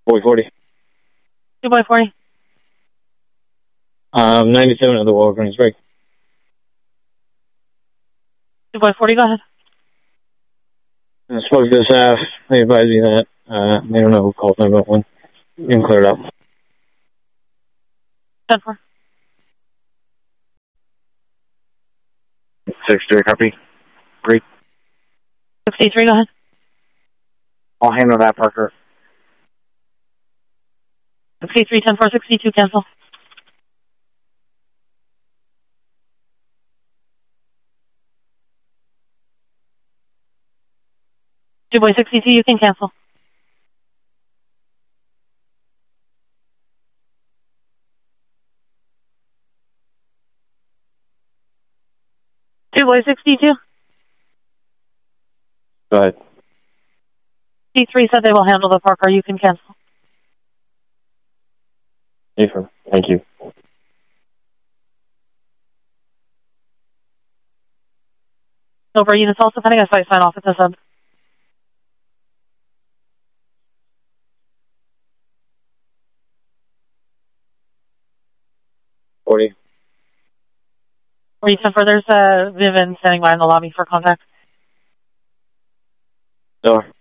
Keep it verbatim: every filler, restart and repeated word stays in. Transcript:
Boy forty. two by forty. Um, ninety-seven of the Walgreens break. two by forty, go ahead. I spoke to the staff. They advised me that uh, they don't know who called nine one one. You can clear it up. ten four. six three, copy. Great. sixty-three, go ahead. I'll handle that, Parker. sixty-three, ten four, sixty-two, cancel. two by sixty-two, you can cancel. two by sixty-two. Go ahead. sixty-three said they will handle the Parker, you can cancel. Affirm. Thank you. Over units also pending a site sign off at this end. forty. Or you can further, there's uh, Vivian standing by in the lobby for contact. Door.